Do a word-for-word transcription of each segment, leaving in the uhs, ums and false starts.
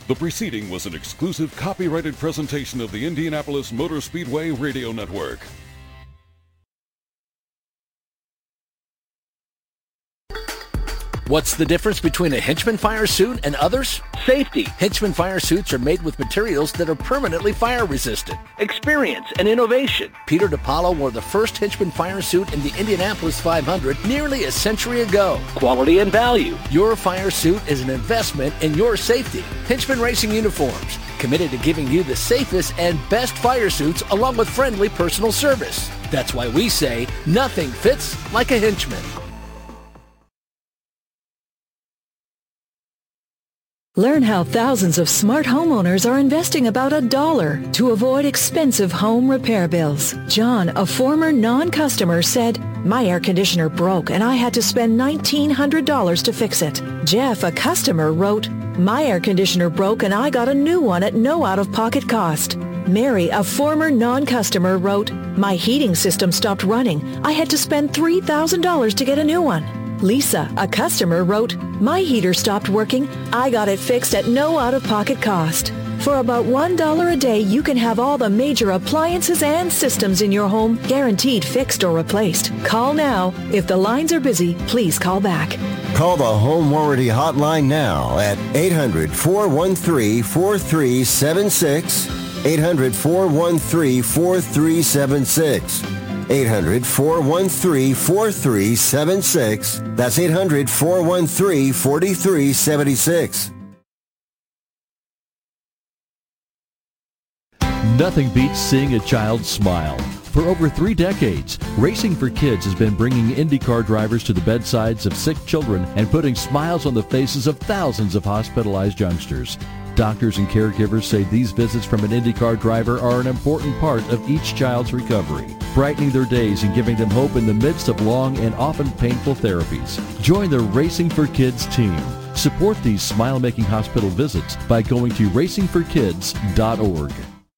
The preceding was an exclusive copyrighted presentation of the Indianapolis Motor Speedway Radio Network. What's the difference between a Hinchman fire suit and others? Safety. Hinchman fire suits are made with materials that are permanently fire resistant. Experience and innovation. Peter DiPaolo wore the first Hinchman fire suit in the Indianapolis five hundred nearly a century ago. Quality and value. Your fire suit is an investment in your safety. Hinchman Racing Uniforms, committed to giving you the safest and best fire suits along with friendly personal service. That's why we say nothing fits like a Hinchman. Learn how thousands of smart homeowners are investing about a dollar to avoid expensive home repair bills. John, a former non-customer, said, "My air conditioner broke and I had to spend nineteen hundred dollars to fix it." Jeff, a customer, wrote, "My air conditioner broke and I got a new one at no out-of-pocket cost." Mary, a former non-customer, wrote, "My heating system stopped running. I had to spend three thousand dollars to get a new one." Lisa, a customer, wrote, "My heater stopped working. I got it fixed at no out-of-pocket cost." For about one dollar a day, you can have all the major appliances and systems in your home guaranteed fixed or replaced. Call now. If the lines are busy, please call back. Call the Home Warranty Hotline now at eight hundred, four one three, four three seven six, eight hundred, four one three, four three seven six. eight hundred, four one three, four three seven six. That's eight hundred, four one three, four three seven six. Nothing beats seeing a child smile. For over three decades, Racing for Kids has been bringing IndyCar drivers to the bedsides of sick children and putting smiles on the faces of thousands of hospitalized youngsters. Doctors and caregivers say these visits from an IndyCar driver are an important part of each child's recovery, brightening their days and giving them hope in the midst of long and often painful therapies. Join the Racing for Kids team. Support these smile-making hospital visits by going to racing for kids dot org.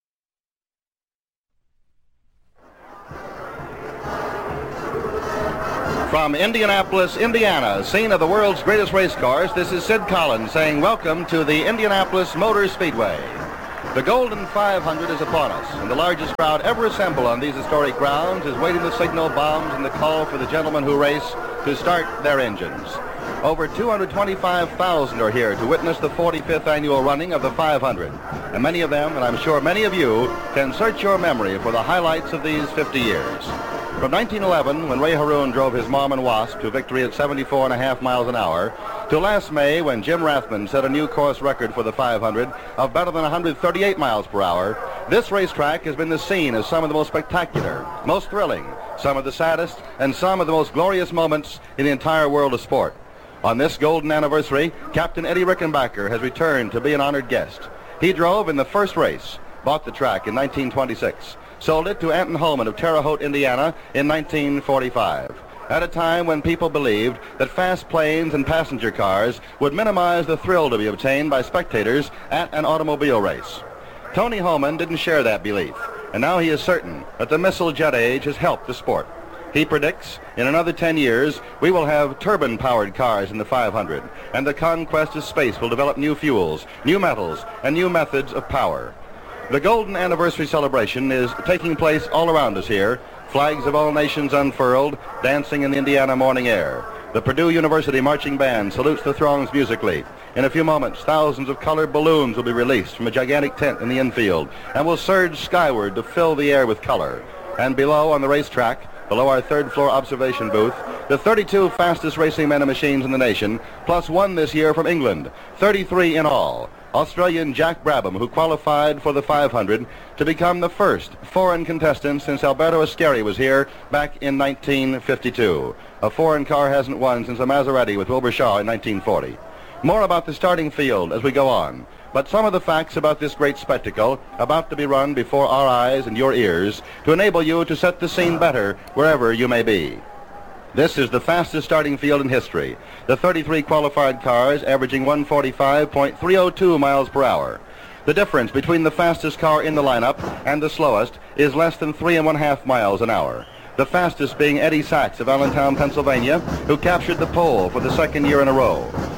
From Indianapolis, Indiana, scene of the world's greatest race cars, this is Sid Collins saying welcome to the Indianapolis Motor Speedway. The Golden five hundred is upon us, and the largest crowd ever assembled on these historic grounds is waiting the signal bombs and the call for the gentlemen who race to start their engines. Over two hundred twenty-five thousand are here to witness the forty-fifth annual running of the five hundred. And many of them, and I'm sure many of you, can search your memory for the highlights of these fifty years. From nineteen eleven, when Ray Haroon drove his Mom and Wasp to victory at seventy-four and a half miles an hour, to last May when Jim Rathman set a new course record for the five hundred of better than one hundred thirty-eight miles per hour, this racetrack has been the scene of some of the most spectacular, most thrilling, some of the saddest, and some of the most glorious moments in the entire world of sport. On this golden anniversary, Captain Eddie Rickenbacker has returned to be an honored guest. He drove in the first race, bought the track in nineteen twenty-six. Sold it to Anton Holman of Terre Haute, Indiana in nineteen forty-five, at a time when people believed that fast planes and passenger cars would minimize the thrill to be obtained by spectators at an automobile race. Tony Holman didn't share that belief, and now he is certain that the missile jet age has helped the sport. He predicts in another ten years we will have turbine-powered cars in the five hundred, and the conquest of space will develop new fuels, new metals, and new methods of power. The Golden Anniversary celebration is taking place all around us here, flags of all nations unfurled, dancing in the Indiana morning air. The Purdue University Marching Band salutes the throngs musically. In a few moments, thousands of colored balloons will be released from a gigantic tent in the infield and will surge skyward to fill the air with color. And below on the racetrack, below our third floor observation booth, the thirty-two fastest racing men and machines in the nation, plus one this year from England, thirty-three in all. Australian Jack Brabham, who qualified for the five hundred to become the first foreign contestant since Alberto Ascari was here back in nineteen fifty-two. A foreign car hasn't won since a Maserati with Wilbur Shaw in nineteen forty. More about the starting field as we go on, but some of the facts about this great spectacle about to be run before our eyes and your ears to enable you to set the scene better wherever you may be. This is the fastest starting field in history. The thirty-three qualified cars averaging one forty-five point three oh two miles per hour. The difference between the fastest car in the lineup and the slowest is less than three and one half miles an hour. The fastest being Eddie Sachs of Allentown, Pennsylvania, who captured the pole for the second year in a row.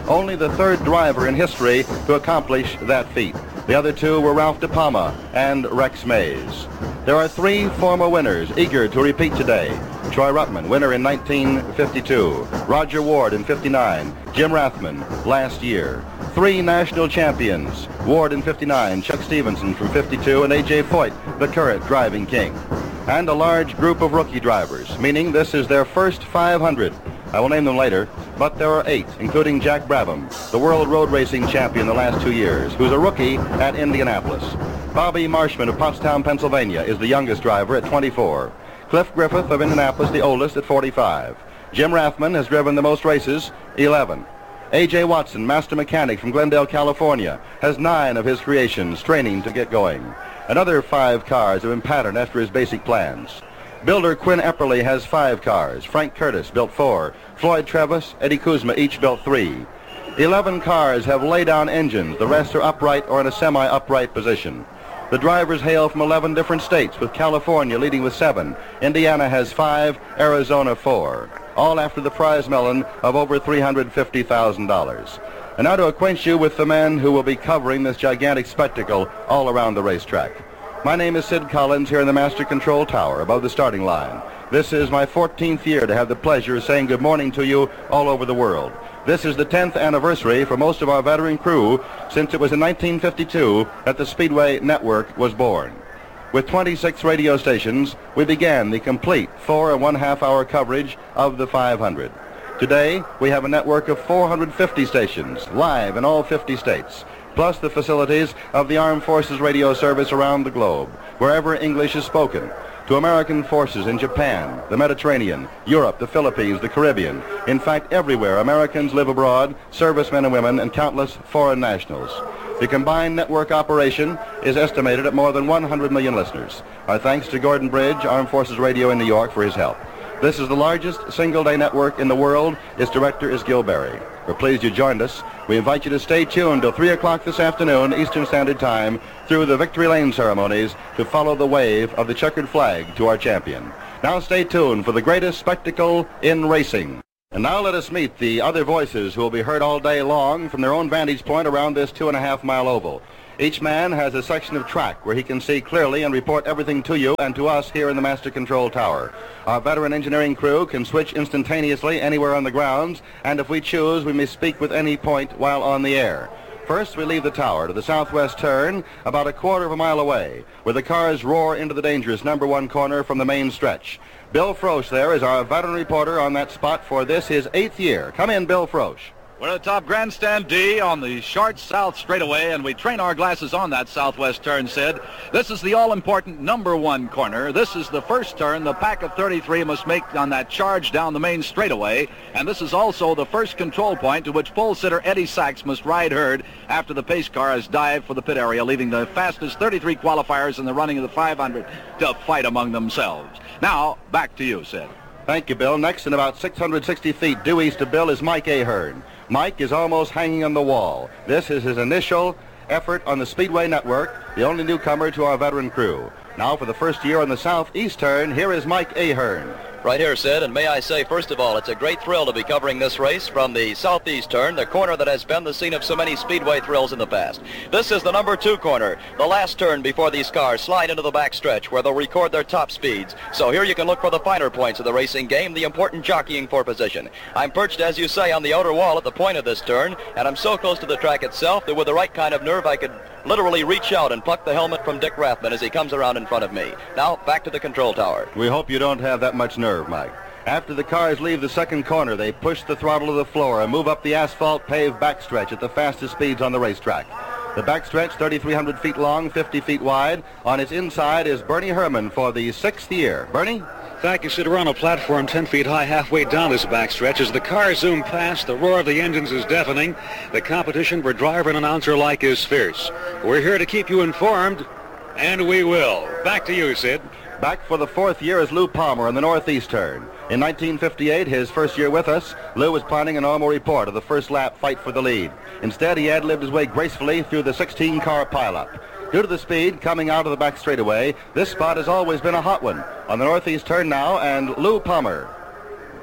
only the third driver in history to accomplish that feat. The other two were Ralph De Palma and Rex Mays. There are three former winners eager to repeat today. Troy Ruttman, winner in nineteen fifty-two. Roger Ward in fifty-nine. Jim Rathman last year. Three national champions. Ward in fifty-nine, Chuck Stevenson from fifty-two, and A J Foyt, the current driving king. And a large group of rookie drivers, meaning this is their first five hundred. I will name them later, but there are eight, including Jack Brabham, the world road racing champion the last two years, who's a rookie at Indianapolis. Bobby Marshman of Pottstown, Pennsylvania, is the youngest driver at twenty-four. Cliff Griffith of Indianapolis, the oldest, at forty-five. Jim Rathman has driven the most races, eleven. A J Watson, master mechanic from Glendale, California, has nine of his creations training to get going. Another five cars have been patterned after his basic plans. Builder Quinn Epperly has five cars. Frank Curtis built four. Floyd Travis, Eddie Kuzma each built three. Eleven cars have lay-down engines. The rest are upright or in a semi-upright position. The drivers hail from eleven different states, with California leading with seven. Indiana has five, Arizona four. All after the prize melon of over three hundred fifty thousand dollars. And now to acquaint you with the men who will be covering this gigantic spectacle all around the racetrack. My name is Sid Collins here in the Master Control Tower above the starting line. This is my fourteenth year to have the pleasure of saying good morning to you all over the world. This is the tenth anniversary for most of our veteran crew, since it was in nineteen fifty-two that the Speedway Network was born. With twenty-six radio stations, we began the complete four and one half hour coverage of the five hundred. Today, we have a network of four hundred fifty stations, live in all fifty states, plus the facilities of the Armed Forces Radio Service around the globe, wherever English is spoken, to American forces in Japan, the Mediterranean, Europe, the Philippines, the Caribbean. In fact, everywhere Americans live abroad, servicemen and women, and countless foreign nationals. The combined network operation is estimated at more than one hundred million listeners. Our thanks to Gordon Bridge, Armed Forces Radio in New York, for his help. This is the largest single-day network in the world. Its director is Gil Berry. We're pleased you joined us. We invite you to stay tuned till three o'clock this afternoon, Eastern Standard Time, through the Victory Lane ceremonies to follow the wave of the checkered flag to our champion. Now stay tuned for the greatest spectacle in racing. And now let us meet the other voices who will be heard all day long from their own vantage point around this two and a half mile oval. Each man has a section of track where he can see clearly and report everything to you and to us here in the Master Control Tower. Our veteran engineering crew can switch instantaneously anywhere on the grounds, and if we choose, we may speak with any point while on the air. First, we leave the tower to the southwest turn, about a quarter of a mile away, where the cars roar into the dangerous number one corner from the main stretch. Bill Frosch there is our veteran reporter on that spot for this, his eighth year. Come in, Bill Frosch. We're at the top grandstand D on the short south straightaway, and we train our glasses on that southwest turn, Sid. This is the all-important number one corner. This is the first turn the pack of thirty-three must make on that charge down the main straightaway, and this is also the first control point to which pole sitter Eddie Sachs must ride herd after the pace car has dived for the pit area, leaving the fastest thirty-three qualifiers in the running of the five hundred to fight among themselves. Now, back to you, Sid. Thank you, Bill. Next, in about six hundred sixty feet due east of Bill, is Mike Ahern. Mike is almost hanging on the wall. This is his initial effort on the Speedway Network, the only newcomer to our veteran crew. Now, for the first year on the southeast turn, here is Mike Ahern. Right here, Sid, and may I say, first of all, it's a great thrill to be covering this race from the southeast turn, the corner that has been the scene of so many Speedway thrills in the past. This is the number two corner, the last turn before these cars slide into the backstretch where they'll record their top speeds. So here you can look for the finer points of the racing game, the important jockeying for position. I'm perched, as you say, on the outer wall at the point of this turn, and I'm so close to the track itself that with the right kind of nerve I could literally reach out and pluck the helmet from Dick Rathman as he comes around in front of me. Now, back to the control tower. We hope you don't have that much nerve, Mike. After the cars leave the second corner, they push the throttle to the floor and move up the asphalt paved backstretch at the fastest speeds on the racetrack. The backstretch, thirty-three hundred feet long, fifty feet wide. On its inside is Bernie Herman for the sixth year. Bernie? Thank you, Sid. We're on a platform ten feet high halfway down this backstretch. As the cars zoom past, the roar of the engines is deafening. The competition for driver and announcer alike is fierce. We're here to keep you informed, and we will. Back to you, Sid. Back for the fourth year is Lou Palmer in the northeast turn. In nineteen fifty-eight, his first year with us, Lou was planning a normal report of the first lap fight for the lead. Instead, he ad-libbed his way gracefully through the sixteen-car pileup. Due to the speed coming out of the back straightaway, this spot has always been a hot one. On the northeast turn now, and Lou Palmer.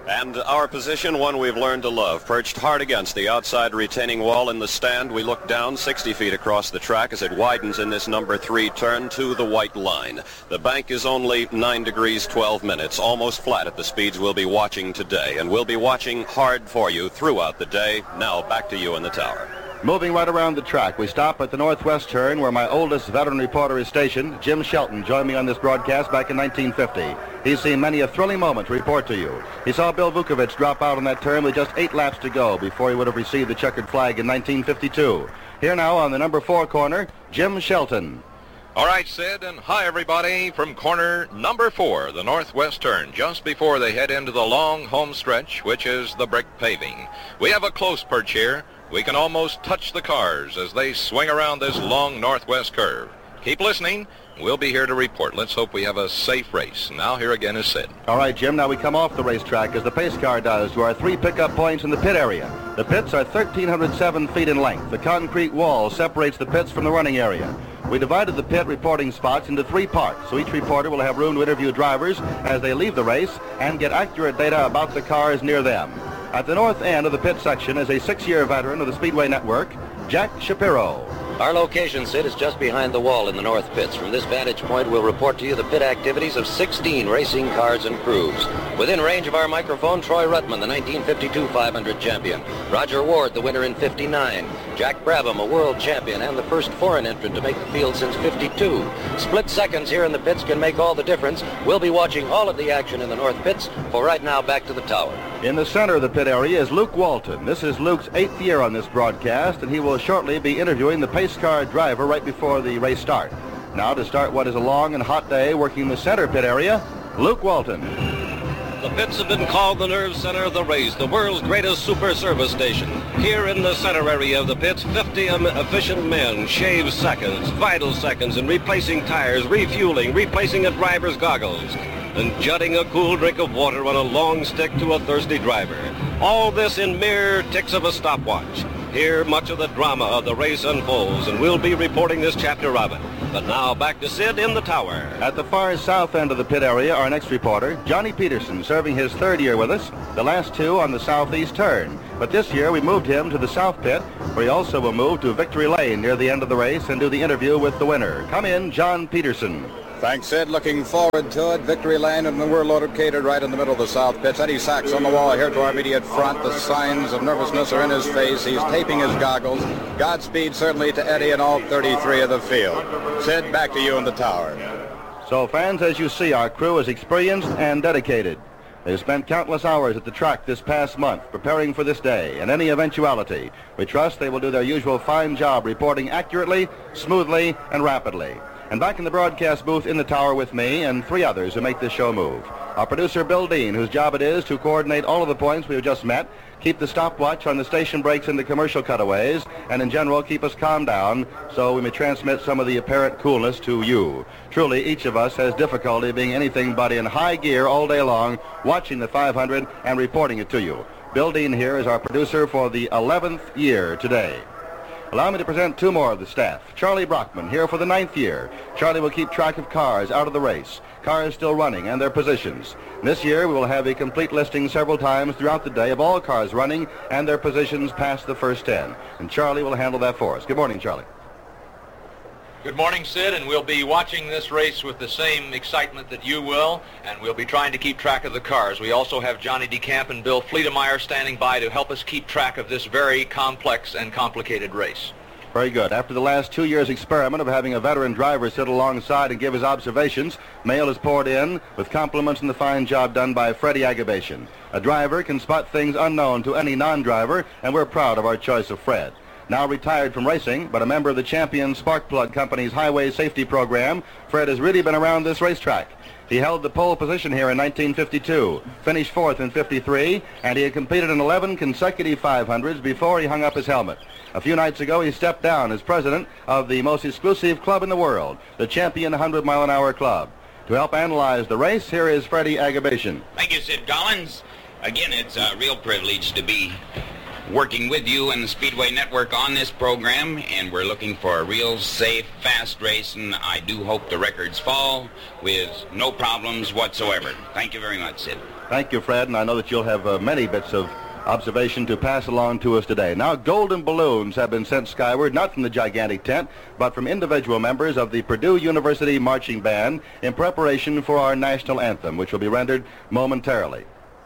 And our position, one we've learned to love. Perched hard against the outside retaining wall in the stand, we look down sixty feet across the track as it widens in this number three turn to the white line. The bank is only nine degrees twelve minutes, almost flat at the speeds we'll be watching today. And we'll be watching hard for you throughout the day. Now back to you in the tower. Moving right around the track, we stop at the northwest turn where my oldest veteran reporter is stationed. Jim Shelton joined me on this broadcast back in nineteen fifty. He's seen many a thrilling moment to report to you. He saw Bill Vukovich drop out on that turn with just eight laps to go before he would have received the checkered flag in nineteen fifty-two. Here now on the number four corner, Jim Shelton. All right, Sid, and hi, everybody, from corner number four, the northwest turn, just before they head into the long home stretch, which is the brick paving. We have a close perch here. We can almost touch the cars as they swing around this long northwest curve. Keep listening. We'll be here to report. Let's hope we have a safe race. Now here again is Sid. All right, Jim, now we come off the racetrack as the pace car does to our three pickup points in the pit area. The pits are one thousand three hundred seven feet in length. The concrete wall separates the pits from the running area. We divided the pit reporting spots into three parts, so each reporter will have room to interview drivers as they leave the race and get accurate data about the cars near them. At the north end of the pit section is a six-year veteran of the Speedway Network, Jack Shapiro. Our location, Sid, is just behind the wall in the north pits. From this vantage point, we'll report to you the pit activities of sixteen racing cars and crews. Within range of our microphone, Troy Ruttman, the nineteen fifty-two five hundred champion. Roger Ward, the winner in fifty-nine. Jack Brabham, a world champion and the first foreign entrant to make the field since fifty-two. Split seconds here in the pits can make all the difference. We'll be watching all of the action in the north pits. For right now, back to the tower. In the center of the pit area is Luke Walton. This is Luke's eighth year on this broadcast, and he will shortly be interviewing the pace car driver right before the race start. Now to start what is a long and hot day working in the center pit area, Luke Walton. The pits have been called the nerve center of the race, the world's greatest super service station. Here in the center area of the pits, fifty efficient men shave seconds, vital seconds, in replacing tires, refueling, replacing a driver's goggles, and jutting a cool drink of water on a long stick to a thirsty driver. All this in mere ticks of a stopwatch. Here, much of the drama of the race unfolds, and we'll be reporting this chapter of it. But now, back to Sid in the tower. At the far south end of the pit area, our next reporter, Johnny Peterson, serving his third year with us, the last two on the southeast turn. But this year, we moved him to the south pit, where he also will move to Victory Lane near the end of the race and do the interview with the winner. Come in, John Peterson. Thanks, Sid. Looking forward to it. Victory Lane, and we're located right in the middle of the south pits. Eddie Sachs on the wall here to our immediate front. The signs of nervousness are in his face. He's taping his goggles. Godspeed certainly to Eddie and all thirty-three of the field. Sid, back to you in the tower. So, fans, as you see, our crew is experienced and dedicated. They've spent countless hours at the track this past month preparing for this day and any eventuality. We trust they will do their usual fine job reporting accurately, smoothly, and rapidly. And back in the broadcast booth in the tower with me and three others who make this show move. Our producer, Bill Dean, whose job it is to coordinate all of the points we have just met, keep the stopwatch on the station breaks and the commercial cutaways, and in general keep us calmed down so we may transmit some of the apparent coolness to you. Truly, each of us has difficulty being anything but in high gear all day long, watching the five hundred and reporting it to you. Bill Dean here is our producer for the eleventh year today. Allow me to present two more of the staff. Charlie Brockman, here for the ninth year. Charlie will keep track of cars out of the race, cars still running, and their positions. This year, we will have a complete listing several times throughout the day of all cars running and their positions past the first ten. And Charlie will handle that for us. Good morning, Charlie. Good morning, Sid, and we'll be watching this race with the same excitement that you will, and we'll be trying to keep track of the cars. We also have Johnny DeCamp and Bill Fleetemeyer standing by to help us keep track of this very complex and complicated race. Very good. After the last two years' experiment of having a veteran driver sit alongside and give his observations, mail is poured in with compliments on the fine job done by Freddie Agabation. A driver can spot things unknown to any non-driver, and we're proud of our choice of Fred. Now retired from racing, but a member of the Champion Sparkplug Company's highway safety program, Fred has really been around this racetrack. He held the pole position here in nineteen fifty-two, finished fourth in fifty-three, and he had competed in eleven consecutive five hundreds before he hung up his helmet. A few nights ago, he stepped down as president of the most exclusive club in the world, the Champion one hundred mile an hour Club. To help analyze the race, here is Freddie Agabation. Thank you, Sid Collins. Again, it's a real privilege to be working with you and the Speedway Network on this program, and we're looking for a real safe, fast race, and I do hope the records fall with no problems whatsoever. Thank you very much, Sid. Thank you, Fred, and I know that you'll have uh, many bits of observation to pass along to us today. Now, golden balloons have been sent skyward, not from the gigantic tent, but from individual members of the Purdue University Marching Band in preparation for our national anthem, which will be rendered momentarily.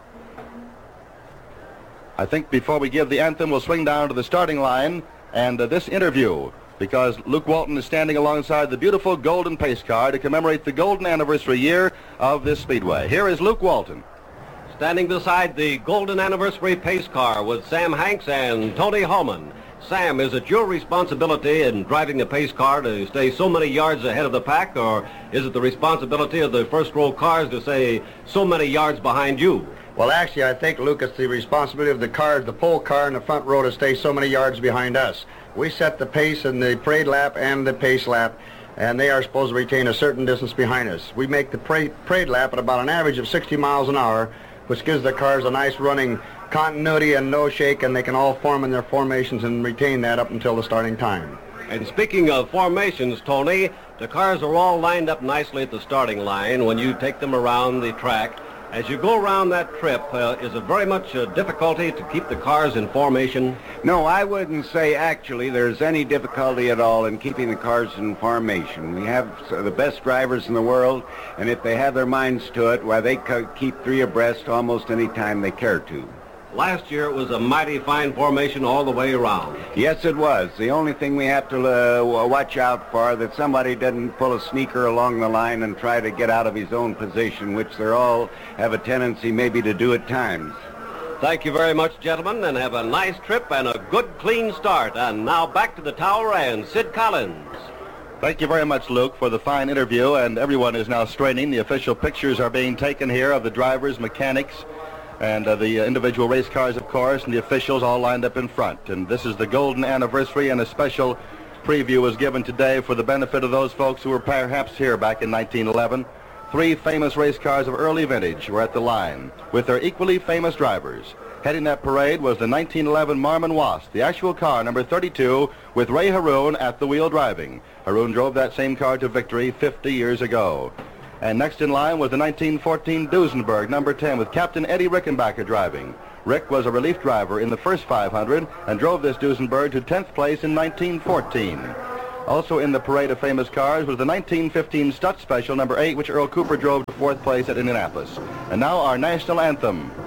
I think before we give the anthem, we'll swing down to the starting line and uh, this interview, because Luke Walton is standing alongside the beautiful golden pace car to commemorate the golden anniversary year of this speedway. Here is Luke Walton. Standing beside the golden anniversary pace car with Sam Hanks and Tony Holman. Sam, is it your responsibility in driving the pace car to stay so many yards ahead of the pack, or is it the responsibility of the first row cars to stay so many yards behind you? Well, actually, I think, Luke, it's the responsibility of the cars, the pole car in the front row, to stay so many yards behind us. We set the pace in the parade lap and the pace lap, and they are supposed to retain a certain distance behind us. We make the parade, parade lap at about an average of sixty miles an hour, which gives the cars a nice running continuity and no shake, and they can all form in their formations and retain that up until the starting time. And speaking of formations, Tony, the cars are all lined up nicely at the starting line when you take them around the track. As you go around that trip, uh, is it very much a difficulty to keep the cars in formation? No, I wouldn't say actually there's any difficulty at all in keeping the cars in formation. We have the best drivers in the world, and if they have their minds to it, why, they could keep three abreast almost any time they care to. Last year it was a mighty fine formation all the way around. Yes, it was. The only thing we have to uh, watch out for, that somebody doesn't pull a sneaker along the line and try to get out of his own position, which they all have a tendency maybe to do at times. Thank you very much, gentlemen, and have a nice trip and a good, clean start. And now back to the tower and Sid Collins. Thank you very much, Luke, for the fine interview, and everyone is now straining. The official pictures are being taken here of the drivers, mechanics, and uh, the uh, individual race cars, of course, and the officials all lined up in front. And this is the golden anniversary, and a special preview was given today for the benefit of those folks who were perhaps here back in nineteen eleven. Three famous race cars of early vintage were at the line with their equally famous drivers. Heading that parade was the nineteen eleven Marmon Wasp, the actual car, number thirty-two, with Ray Haroun at the wheel driving. Haroun drove that same car to victory fifty years ago. And next in line was the nineteen fourteen Duesenberg, number ten, with Captain Eddie Rickenbacker driving. Rick was a relief driver in the first five hundred and drove this Duesenberg to tenth place in nineteen fourteen. Also in the parade of famous cars was the nineteen fifteen Stutz Special, number eight, which Earl Cooper drove to fourth place at Indianapolis. And now our national anthem.